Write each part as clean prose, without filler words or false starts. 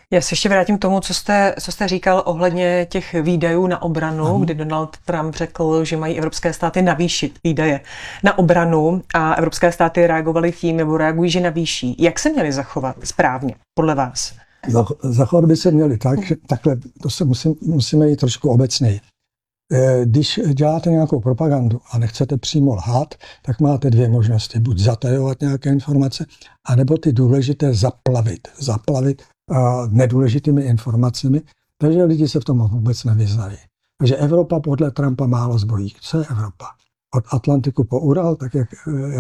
Já se ještě vrátím k tomu, co jste říkal ohledně těch výdajů na obranu, kdy Donald Trump řekl, že mají evropské státy navýšit výdaje na obranu a evropské státy reagovaly tím, nebo reagují, že navýší. Jak se měli zachovat správně, podle vás? Zachovat by se měli takhle, to se musíme jít trošku obecněji. Když děláte nějakou propagandu a nechcete přímo lhát, tak máte dvě možnosti. Buď zatajovat nějaké informace, anebo ty důležité zaplavit nedůležitými informacemi, takže lidi se v tom vůbec nevyznají. Takže Evropa podle Trumpa málo zbojí. Co je Evropa? Od Atlantiku po Ural, tak jak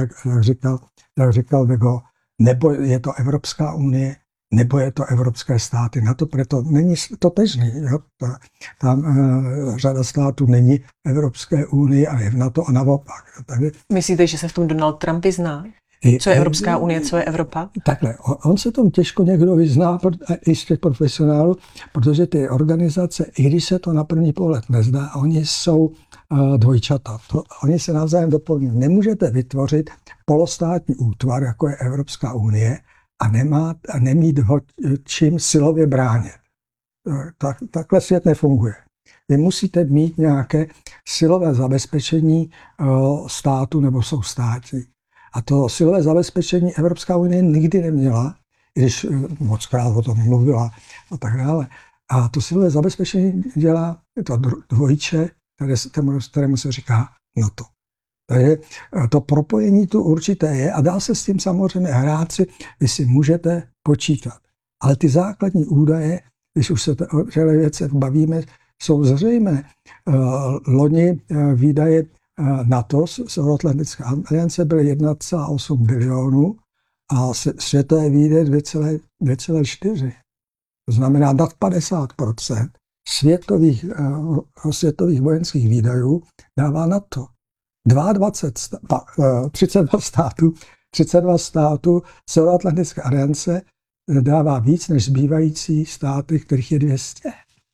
říkal Vego, nebo je to Evropská unie, nebo je to evropské státy. Na to proto není totéžný. Tam řada států není Evropské unie a je v NATO a naopak. Tady... Myslíte, že se v tom Donald Trump vyzná? Co je Evropská unie, co je Evropa? Takhle, on se tom těžko někdo vyzná, i z těch profesionálů, protože ty organizace, i když se to na první pohled nezdá, oni jsou dvojčata. Oni se navzájem doplňují. Nemůžete vytvořit polostátní útvar, jako je Evropská unie, a nemít ho čím silově bránit. Takhle svět nefunguje. Vy musíte mít nějaké silové zabezpečení státu nebo soustátí. A to silové zabezpečení Evropská unie nikdy neměla, když mockrát o tom mluvila a tak dále. A to silové zabezpečení dělá to dvojče, kterému se říká NATO. Takže to propojení tu určité je a dá se s tím samozřejmě hrát si, vy si můžete počítat. Ale ty základní údaje, když už se o těchto věcech bavíme, jsou zřejmé. Loni výdaje NATO, Severoatlantické aliance, byly 1,8 bilionů a světové výdaje 2,4. To znamená nad 50% světových vojenských výdajů dává NATO. 32 států Severoatlantické aliance dává víc než zbývající státy, kterých je 200.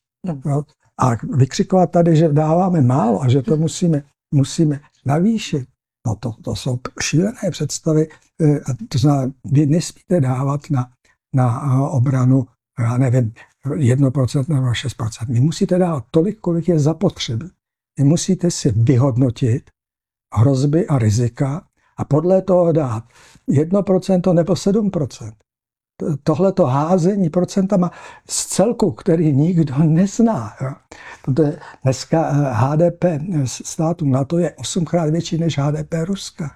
A vykřikovat tady, že dáváme málo a že to musíme navýšit, no to jsou šílené představy. To znamená, vy nesmíte dávat na obranu, já nevím, 1% nebo 6%. Vy musíte dávat tolik, kolik je zapotřebí. Vy musíte si vyhodnotit hrozby a rizika a podle toho dát 1% nebo 7%. Tohleto házení procentama z celku, který nikdo nezná. Protože dneska HDP států NATO je 8krát větší než HDP Ruska.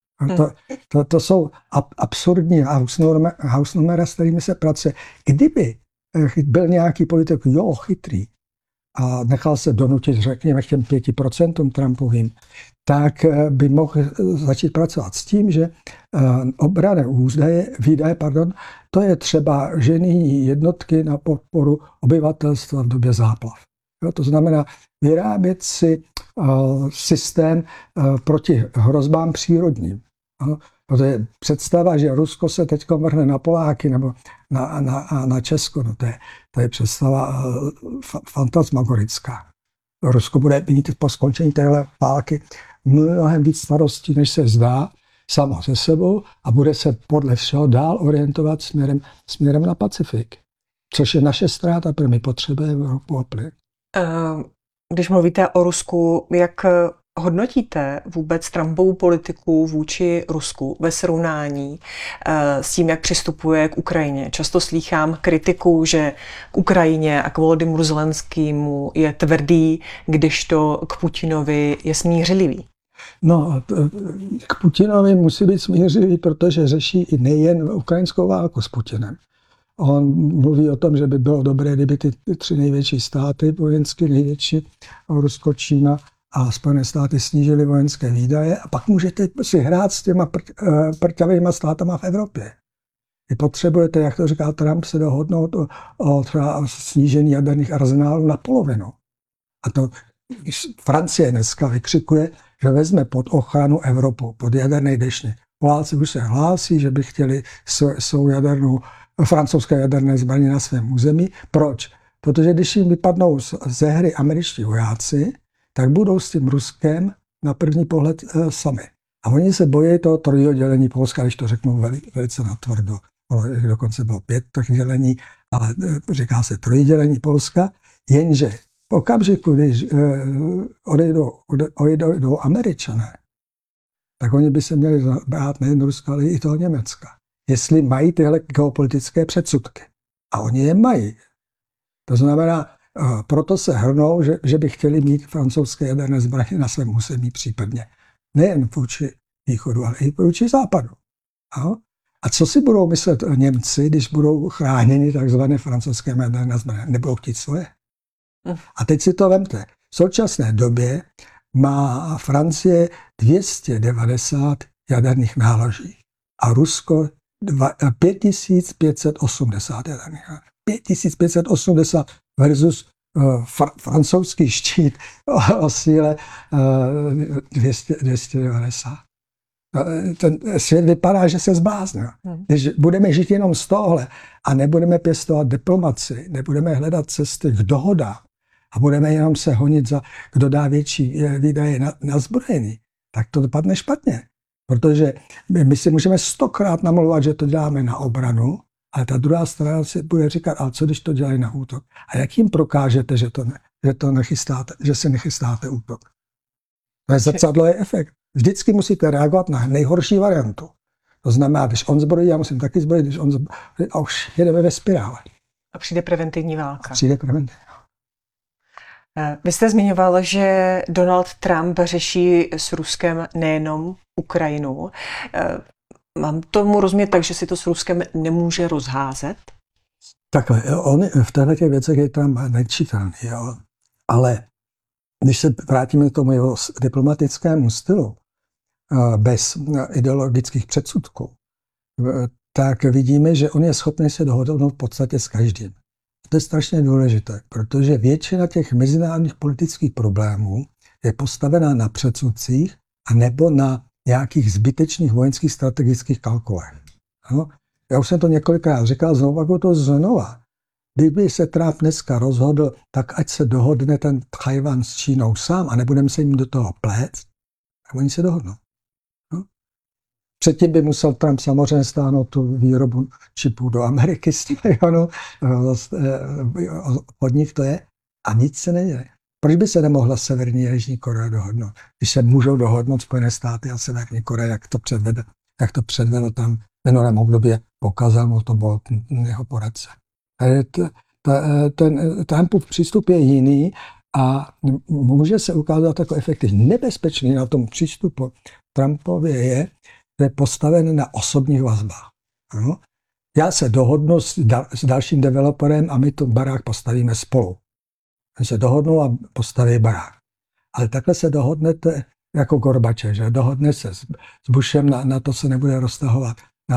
To jsou absurdní hausnumera, s kterými se pracuje. Kdyby byl nějaký politik chytrý a nechal se donutit, řekněme, k těm 5% Trumpovým, tak by mohl začít pracovat s tím, že obranné výdaje, to je třeba ženijní jednotky na podporu obyvatelstva v době záplav. To znamená vyrábět si systém proti hrozbám přírodním. Protože představa, že Rusko se teď vrhne na Poláky nebo na Česko, to je představa fantasmagorická. Rusko bude mít po skončení téhle války mnohem víc starostí, než se zdá, samo se sebou a bude se podle všeho dál orientovat směrem na Pacifik. Což je naše ztráta, protože my potřebujeme Evropu a plyn. Když mluvíte o Rusku, jak hodnotíte vůbec Trumpovu politiku vůči Rusku ve srovnání s tím, jak přistupuje k Ukrajině? Často slýchám kritiku, že k Ukrajině a k Volodymyru Zelenskému je tvrdý, kdežto k Putinovi je smířlivý. No, k Putinovi musí být smířlivý, protože řeší i nejen ukrajinskou válku s Putinem. On mluví o tom, že by bylo dobré, kdyby ty tři největší státy, vojensky největší, Rusko, Čína a Spojené státy, snížily vojenské výdaje a pak můžete si hrát s těma prťavýma státama v Evropě. Vy potřebujete, jak to říká Trump, se dohodnout o třeba snížení jaderných arzenálů na polovinu. A to Francie dneska vykřikuje, že vezme pod ochranu Evropu, pod jaderný deštník. Poláci už se hlásí, že by chtěli francouzské jaderné zbraně na svém území. Proč? Protože když jim vypadnou ze hry američtí vojáci, tak budou s tím Ruskem na první pohled sami. A oni se bojí toho trojího dělení Polska, když to řeknou velice natvrdo. dokonce bylo 5 dělení, ale říká se trojdělení Polska, jenže v okamžiku, když odejdou Američané, tak oni by se měli brát nejen Ruska, ale i toho Německa. Jestli mají tyhle geopolitické předsudky. A oni je mají. To znamená, proto se hrnou, že by chtěli mít francouzské jaderné zbraně na svém území případně. Nejen vůči východu, ale i vůči západu. A co si budou myslet Němci, když budou chráněni takzvané francouzské jaderné zbraně? Nebudou chtít svoje. A teď si to vemte. V současné době má Francie 290 jaderných náloží a Rusko 5580 jaderných náloží. 5580 versus francouzský štít o síle 290. Ten svět vypadá, že se zbláznil. Když budeme žít jenom z tohle a nebudeme pěstovat diplomaci, nebudeme hledat cesty k dohodám a budeme jenom se honit za, kdo dá větší výdaje na zbrojení, tak to dopadne špatně. Protože my si můžeme 100krát namlouvat, že to děláme na obranu, ale ta druhá strana si bude říkat, ale co když to dělají na útok? A jak jim prokážete, že se nechystáte útok? To je zrcadlový efekt. Vždycky musíte reagovat na nejhorší variantu. To znamená, když on zbrojí, já musím taky zbrojit, když on zbrojí, a už jedeme ve spirále. A přijde preventivní válka. Vy jste zmiňoval, že Donald Trump řeší s Ruskem nejenom Ukrajinu. Mám tomu rozumět tak, že si to s Ruskem nemůže rozházet? Takhle, on v těchto věcech je Trump nečitelný, jo. Ale když se vrátíme k tomu jeho diplomatickému stylu, bez ideologických předsudků, tak vidíme, že on je schopný se dohodnout v podstatě s každým. To je strašně důležité, protože většina těch mezinárodních politických problémů je postavená na předsudcích a nebo na nějakých zbytečných vojenských strategických kalkulech. No, já už jsem to několikrát říkal, znova. Kdyby se Trump dneska rozhodl, tak ať se dohodne ten Tchaj-wan s Čínou sám a nebudeme se jim do toho plést, tak oni se dohodnou. No. Předtím by musel Trump samozřejmě stáhnout tu výrobu čipů do Ameriky z Tchaj-wanu, od nich to je, a nic se neděje. Proč by se nemohla Severní a Jižní Korea dohodnout? Když se můžou dohodnout Spojené státy a Severní Korea, jak to předvedl tam v minulém období, pokazal mu to byl jeho poradce. Ten Trumpův přístup je jiný a může se ukázat jako efektivní. Nebezpečný na tom přístupu Trumpově je postaven na osobních vazbách. No? Já se dohodnu s dalším developerem a my tu barák postavíme spolu. Oni se dohodnou a postaví barák. Ale takhle se dohodnete jako Gorbačev, že dohodne se s Bushem, na to se nebude roztahovat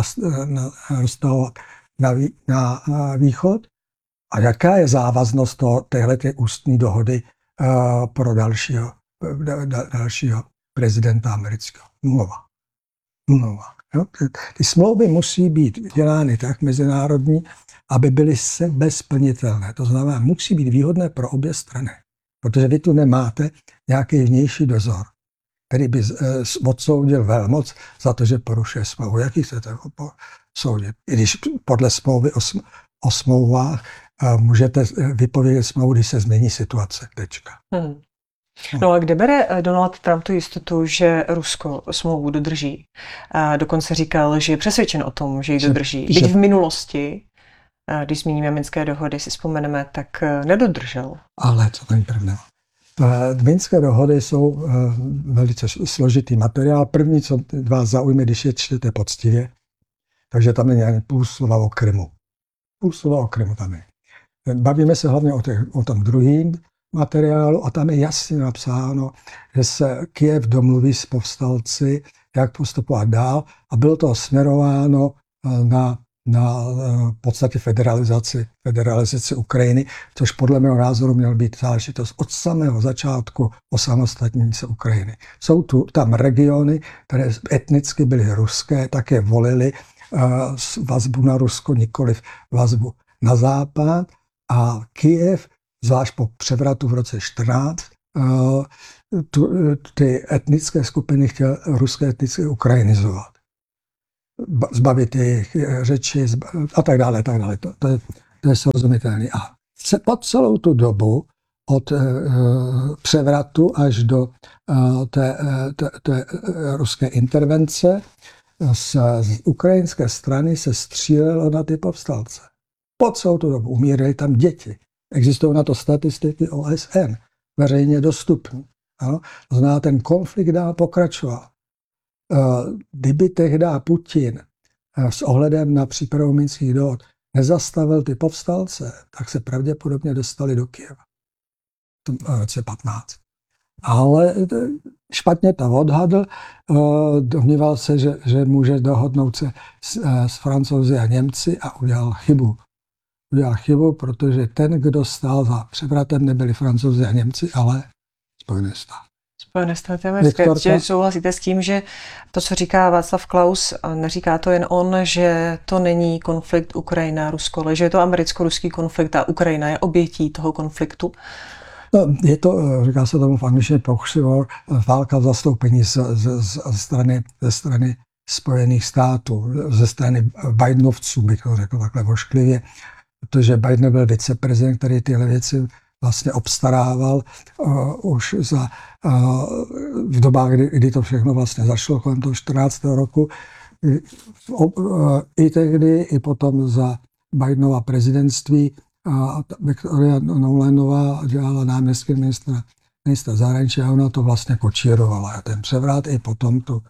na východ. A jaká je závaznost téhleté ústní dohody pro dalšího prezidenta amerického? Nulová. Ty smlouvy musí být dělány tak mezinárodní, aby byly sebesplnitelné. To znamená, musí být výhodné pro obě strany. Protože vy tu nemáte nějaký vnější dozor, který by odsoudil velmoc za to, že porušuje smlouvu. Jaký chcete soudit? I když podle smlouvy o smlouvách můžete vypovědět smlouvu, když se změní situace. Tečka. No a kde bere Donald Trump tu jistotu, že Rusko smlouvu dodrží? Dokonce říkal, že je přesvědčen o tom, že ji dodrží. Byť v minulosti, když zmíníme minské dohody, si vzpomeneme, tak nedodržel. Ale to není pravda. Minské dohody jsou velice složitý materiál. První, co vás zaujme, když je čtete poctivě, takže tam není ani půl slova o Krymu. Půl slova o Krymu tam je. Bavíme se hlavně o tom druhým materiálu a tam je jasně napsáno, že se Kyjev domluví s povstalci, jak postupovat dál, a bylo to směrováno na v podstatě federalizaci Ukrajiny, což podle mého názoru měl být záležitost od samého začátku osamostatnění se Ukrajiny. Jsou tam regiony, které etnicky byly ruské, také volili vazbu na Rusko, nikoliv vazbu na západ, a Kyjev, zvlášť po převratu v roce 14, ty etnické skupiny chtěl ruské etnické ukrajinizovat. zbavit jejich řeči a tak dále, tak dále. To je srozumitelné. A po celou tu dobu od převratu až do té ruské intervence z ukrajinské strany se střílelo na ty povstalce. Po celou tu dobu umírali tam děti. Existují na to statistiky OSN, veřejně dostupné. To znamená, ten konflikt dál pokračoval. Kdyby tehdy Putin s ohledem na přípravu minských dohod nezastavil ty povstalce, tak se pravděpodobně dostali do Kyjeva v roce 15. Ale špatně to odhadl, domníval se, že může dohodnout se s Francouzi a Němci a udělal chybu. Protože ten, kdo stál za převratem, nebyli Francouzi a Němci, ale Spojené státy. Spojené státy americké. Souhlasíte s tím, že to, co říká Václav Klaus, a neříká to jen on, že to není konflikt Ukrajina-Rusko, ale že je to americko-ruský konflikt a Ukrajina je obětí toho konfliktu? No, je to, říká se tomu v angličtině proxy war, válka v zastoupení ze strany Spojených států, ze strany Bidenovců, bych to řekl takhle vošklivě, protože Biden byl viceprezident, který tyhle věci vlastně obstarával už v dobách, kdy to všechno vlastně zašlo kolem toho 14. roku. I tehdy, i potom za Bidenova prezidentství Victoria Nulandová dělala náměstky ministra zahraničí a ona to vlastně kočírovala. Ten převrat i potom tu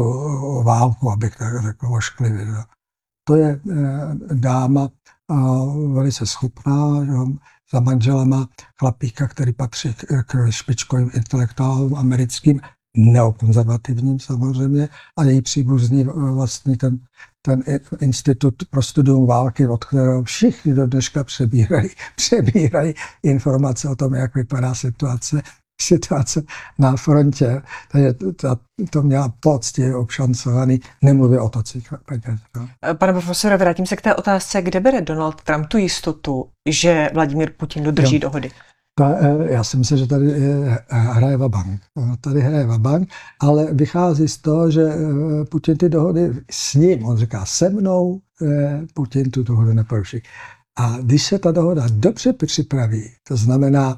válku, abych tak řekl ošklivě. To je dáma velice schopná, za manžela má chlapíka, který patří k špičkovým intelektuálům americkým, neokonzervativním samozřejmě, a její příbuzný vlastně ten institut pro studium války, od kterého všichni do dneška přebírají informace o tom, jak vypadá situace na frontě. Takže to měla poctivě obšancovaný, nemluvě o tocích peněz. No. Pane profesore, vrátím se k té otázce, kde bere Donald Trump tu jistotu, že Vladimír Putin dodrží dohody? Já si myslím, že tady hraje vabank. Tady hraje vabank, ale vychází z toho, že Putin ty dohody s ním, on říká se mnou, Putin tu dohodu neporuší. A když se ta dohoda dobře připraví, to znamená,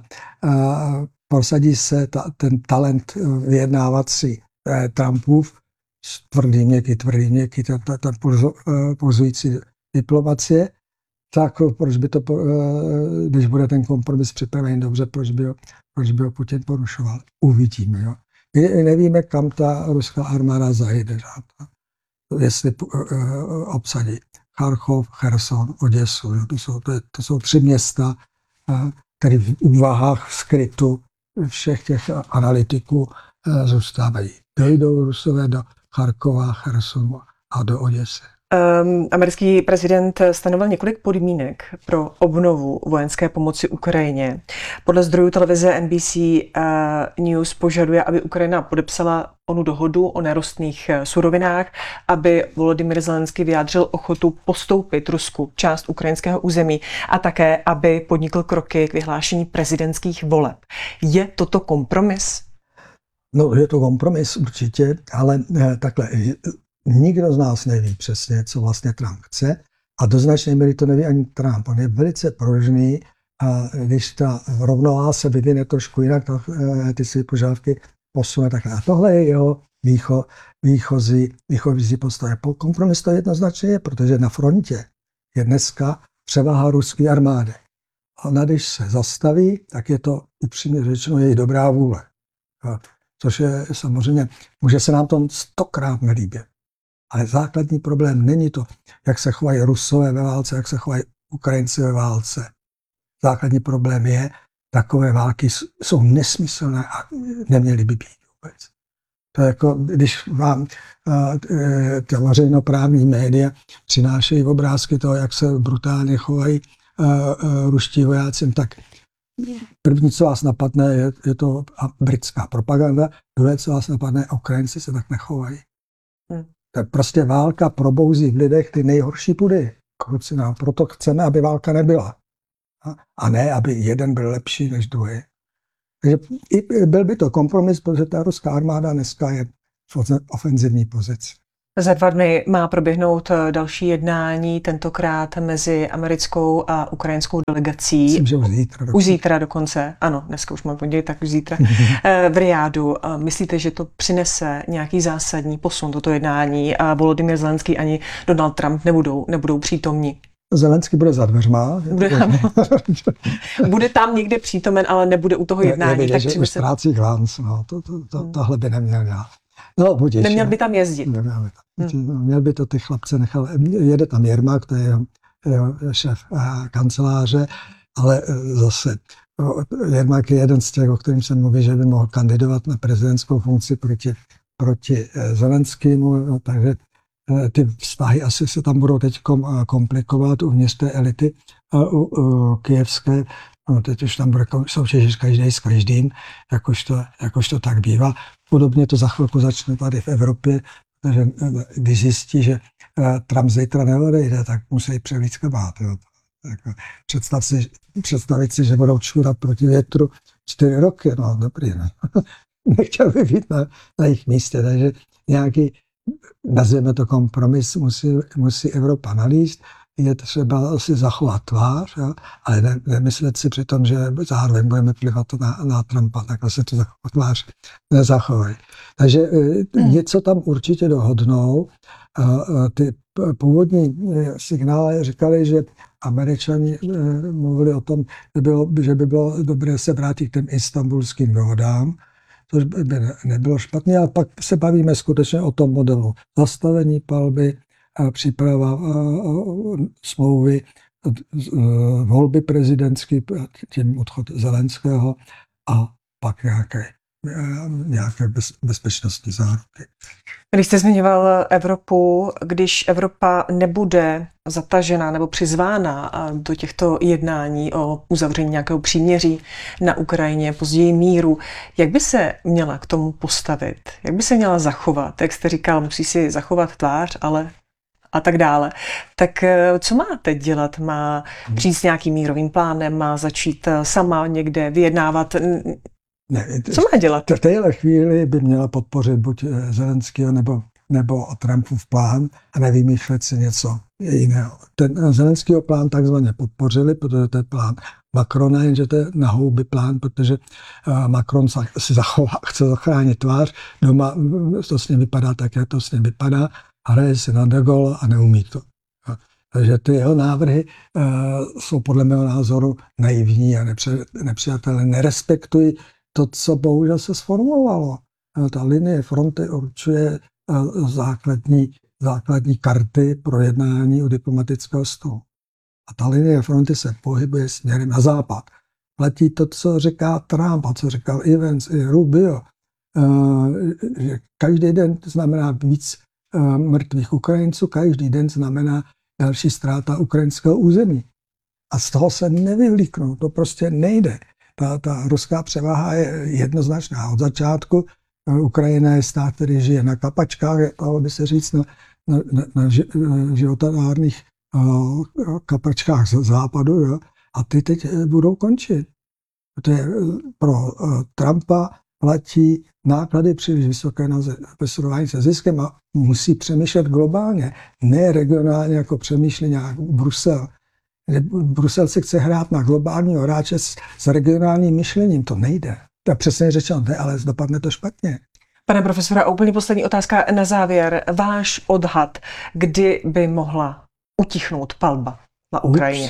prosadí se ten talent vyjednávací Trumpův, tvrdý měkký, ta pulzující diplomacie, tak proč by to, když bude ten kompromis připravený dobře, proč by ho Putin porušoval? Uvidíme. Jo? My nevíme, kam ta ruská armáda zajde. Jestli obsadí Charkov, Cherson, Oděsu. Jo? To jsou 3 města, které v úvahách skrytu všech těch analytiků zůstávají. Dojdou Rusové do Charkova, Chersonu a do Oděsy. Americký prezident stanovil několik podmínek pro obnovu vojenské pomoci Ukrajině. Podle zdrojů televize NBC News požaduje, aby Ukrajina podepsala onu dohodu o nerostných surovinách, aby Volodymyr Zelenský vyjádřil ochotu postoupit Rusku část ukrajinského území a také, aby podnikl kroky k vyhlášení prezidentských voleb. Je toto kompromis? No, je to kompromis určitě, ale takhle. Nikdo z nás neví přesně, co vlastně Trump chce, a do značné míry to neví ani Trump. On je velice pružný a když ta rovnováha se vyvine trošku jinak, tak ty své požadavky posune takhle. A tohle je jeho výchozí postoje. Kompromis to jednoznačně je, protože na frontě je dneska převaha ruské armády. Ona když se zastaví, tak je to upřímně řečeno její dobrá vůle. Což je samozřejmě, může se nám to 100krát nelíbit. Ale základní problém není to, jak se chovají Rusové ve válce, jak se chovají Ukrajinci ve válce. Základní problém je, takové války jsou nesmyslné a neměly by být vůbec. To je jako, když vám ta veřejnoprávní média přinášejí obrázky toho, jak se brutálně chovají ruští vojáci, tak první, co vás napadne, je to britská propaganda, druhé, co vás napadne, Ukrajinci se tak nechovají. Tak prostě válka probouzí v lidech ty nejhorší pudy. Proto chceme, aby válka nebyla. A ne, aby jeden byl lepší než druhý. Takže byl by to kompromis, protože ta ruská armáda dneska je v ofenzivní pozici. Za 2 dny má proběhnout další jednání, tentokrát mezi americkou a ukrajinskou delegací. Myslím, že už zítra. Už zítra dokonce. Ano, dneska už mám pondělí, tak už zítra v Rijádu. Myslíte, že to přinese nějaký zásadní posun, toto jednání, a Volodymyr Zelenský ani Donald Trump nebudou přítomní? Zelenský bude za dveřma. Bude tam někde přítomen, ale nebude u toho jednání. Je vidět, že už ztrácí glans. No, tohle by neměl dělat. No, budíš, neměl by tam jezdit. Měl by to ty chlapce nechal. Jede tam Jermak, to je jeho šéf kanceláře, ale zase Jermak je jeden z těch, o kterým se mluví, že by mohl kandidovat na prezidentskou funkci proti Zelenskému, no, takže ty vztahy asi se tam budou teď komplikovat uvnitř té elity kyjevské. No, teď už tam bude soutěžit každý s každým, jakož to tak bývá. Podobně to za chvilku začne tady v Evropě, protože když zjistí, že Trump zítra neodejde, tak musí převlít kabát. Představit si, že budou čurat proti větru 4 roky, no dobrý, ne? Nechtěl by být na jejich místě, takže nějaký, nazvěme to kompromis, musí Evropa nalíst. Je třeba si zachovat tvář, jo? Ale nemyslet si přitom, že zároveň budeme plivat na Trumpa, takhle se to zachovat tvář nezachovají. Takže něco tam určitě dohodnou. Ty původní signály říkali, že Američani mluvili o tom, že by bylo dobré se vrátit k těm istanbulským dohodám, což by nebylo špatné, ale pak se bavíme skutečně o tom modelu zastavení palby, příprava smlouvy, volby prezidentské, tím odchod Zelenského a pak nějaké bezpečnostní záruky. Když jste zmiňoval Evropu, když Evropa nebude zatažena nebo přizvána do těchto jednání o uzavření nějakého příměří na Ukrajině, později míru, jak by se měla k tomu postavit? Jak by se měla zachovat? Jak jste říkal, musí si zachovat tvář, ale a tak dále. Tak co má teď dělat? Má přijít s nějakým mírovým plánem? Má začít sama někde vyjednávat? Ne, co má dělat? V téhle chvíli by měla podpořit buď Zelenského nebo Trumpův plán a nevymýšlet si něco jiného. Ten Zelenského plán takzvaně podpořili, protože to je plán Macrona, jenže to je na houby plán, protože Macron si chce zachránit tvář, doma to s ním vypadá tak, jak to s ním vypadá, hraje si na de Gaulle a neumí to. Takže ty jeho návrhy jsou podle mého názoru naivní a nepřijatelné. Nerespektují to, co bohužel se sformulovalo. Ta linie fronty určuje základní karty pro jednání u diplomatického stolu. A ta linie fronty se pohybuje směrem na západ. Platí to, co říká Trump a co říkal Evans i Rubio, že každý den znamená víc mrtvých Ukrajinců, každý den znamená další ztráta ukrajinského území. A z toho se nevyvlíknou, to prostě nejde. Ta ruská převaha je jednoznačná. Od začátku Ukrajina je stát, který žije na kapačkách, dalo by se říct na životadárných kapačkách z západu, jo? A ty teď budou končit. To je pro Trumpa platí náklady příliš vysoké na srovnání se ziskem a musí přemýšlet globálně, ne regionálně, jako přemýšlí nějak Brusel. Brusel se chce hrát na globálního hráče s regionálním myšlením. To nejde. To je přesně řečeno, ne, ale dopadne to špatně. Pane profesore, úplně poslední otázka na závěr. Váš odhad, kdy by mohla utichnout palba na Ukrajině?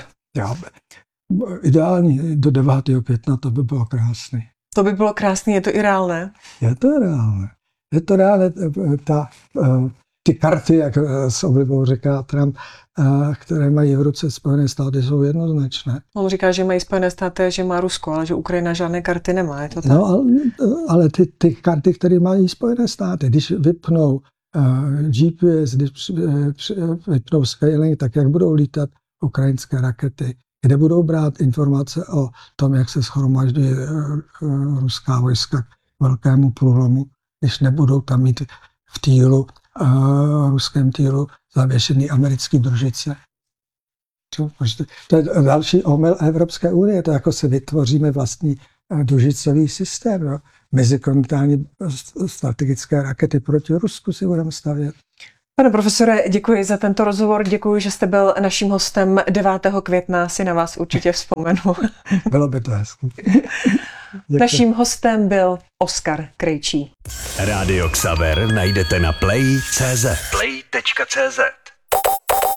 Ideální do 9. května, to by bylo krásné. To by bylo krásné, je to i reálné? Je to reálné. Je to reálné. Ty karty, jak s oblibou říká Trump, které mají v ruce Spojené státy, jsou jednoznačné. On říká, že mají Spojené státy, že má Rusko, ale že Ukrajina žádné karty nemá. Je to tak? No, ale ty karty, které mají Spojené státy, když vypnou GPS, když vypnou Skylink, tak jak budou lítat ukrajinské rakety, kde budou brát informace o tom, jak se shromažďují ruská vojska k velkému průlomu, když nebudou tam mít v týlu, ruském týlu zavěšený americký družice. To je další omyl Evropské unie, to jako se vytvoříme vlastní družicový systém. No. Mezikontinentální strategické rakety proti Rusku si budeme stavět. Pane profesore, děkuji za tento rozhovor, děkuji, že jste byl naším hostem 9. května, si na vás určitě vzpomenu. Bylo by to hezké. Naším hostem byl Oskar Krejčí. Rádio Xaver najdete na play.cz.